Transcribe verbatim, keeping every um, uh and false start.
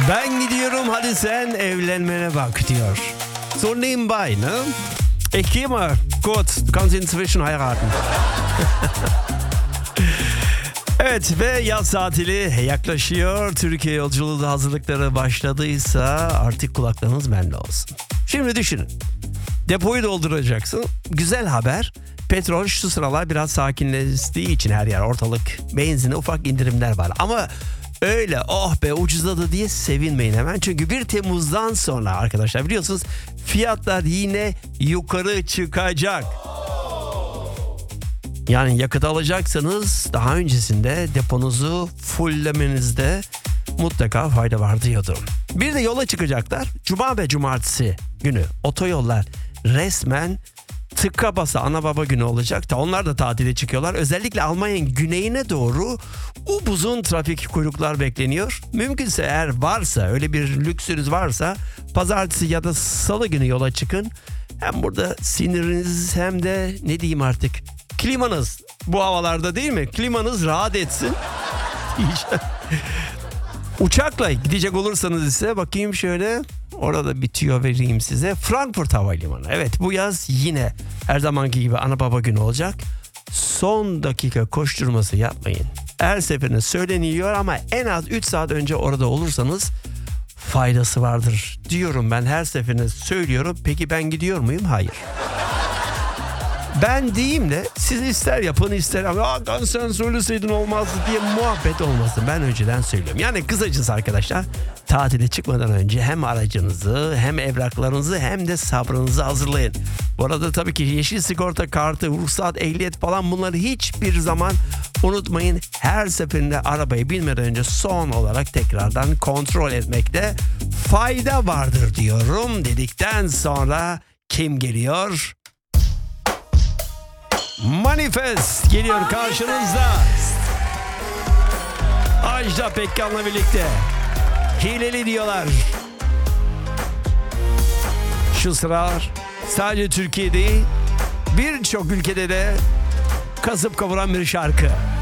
Ben gidiyorum, hadi sen evlenmene bak diyor. So nebenbei, ne? Ich gehe mal kurz, du kannst inzwischen heiraten. Evet, ve yaz tatili yaklaşıyor. Türkiye yolculuğu da hazırlıkları başladıysa artık kulaklarınız bende olsun. Şimdi düşünün. Depoyu dolduracaksın. Güzel haber. Petrol şu sıralar biraz sakinleştiği için her yer ortalık. Benzine ufak indirimler var. Ama öyle oh be ucuzladı diye sevinmeyin hemen. Çünkü bir Temmuz'dan sonra arkadaşlar biliyorsunuz fiyatlar yine yukarı çıkacak. Yani yakıt alacaksanız daha öncesinde deponuzu fulllemenizde mutlaka fayda var diyordum. Bir de yola çıkacaklar. Cuma ve cumartesi günü otoyollar resmen tıka basa ana baba günü olacak da onlar da tatile çıkıyorlar. Özellikle Almanya'nın güneyine doğru upuzun trafik kuyruklar bekleniyor. Mümkünse eğer varsa öyle bir lüksünüz varsa pazartesi ya da salı günü yola çıkın. Hem burada siniriniz hem de ne diyeyim artık klimanız bu havalarda değil mi? Klimanız rahat etsin. Uçakla gidecek olursanız ise bakayım şöyle orada bitiyor vereyim size. Frankfurt Havalimanı. Evet bu yaz yine her zamanki gibi ana baba günü olacak. Son dakika koşturması yapmayın. Her seferinde söyleniyor ama en az üç saat önce orada olursanız faydası vardır diyorum ben her seferinde söylüyorum. Peki ben gidiyor muyum? Hayır. Ben diyeyim de siz ister yapın ister ama sen söyleseydin olmazdı diye muhabbet olmasın. Ben önceden söylüyorum. Yani kısacası arkadaşlar tatile çıkmadan önce hem aracınızı hem evraklarınızı hem de sabrınızı hazırlayın. Bu arada tabii ki yeşil sigorta kartı, ruhsat, ehliyet falan bunları hiçbir zaman unutmayın. Her seferinde arabayı binmeden önce son olarak tekrardan kontrol etmekte fayda vardır diyorum dedikten sonra kim geliyor? Manifest geliyor karşınızda. Ajda Pekkan'la birlikte. Hileli diyorlar. Şu sıralar sadece Türkiye değil birçok ülkede de kasıp kavuran bir şarkı.